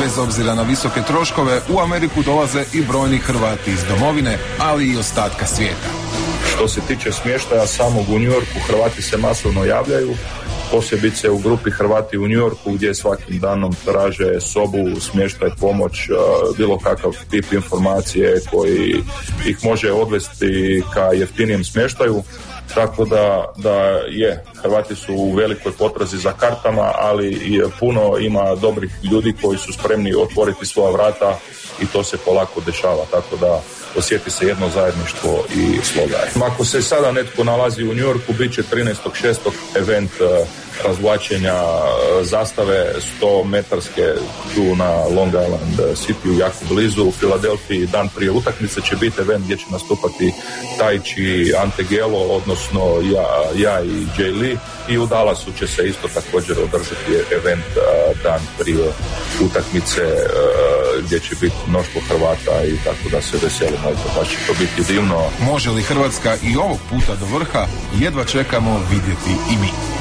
Bez obzira na visoke troškove, u Ameriku dolaze i brojni Hrvati iz domovine, ali i ostatka svijeta. Što se tiče smještaja samog u New Yorku, Hrvati se masovno javljaju, posebice u grupi Hrvati u New Yorku gdje svakim danom traže sobu, smještaj, pomoć, bilo kakav tip informacije koji ih može odvesti ka jeftinijem smještaju. Tako da je, Hrvati su u velikoj potrazi za kartama, ali i puno ima dobrih ljudi koji su spremni otvoriti svoja vrata i to se polako dešava, tako da osjeti se jedno zajedništvo i sloga. Ako se sada netko nalazi u New Yorku, bit će 13.6. event razvlačenja zastave 100 metarske tu na Long Island City, jako blizu. U Filadelfiji dan prije utakmice će biti event gdje će nastupati Tajči, Ante Gelo, odnosno ja i Jay Lee, i u Dallasu će se isto također održati event dan prije utakmice gdje će biti mnoštvo Hrvata i tako da se veselimo, da će to biti divno. Može li Hrvatska i ovog puta do vrha? Jedva čekamo vidjeti i mi.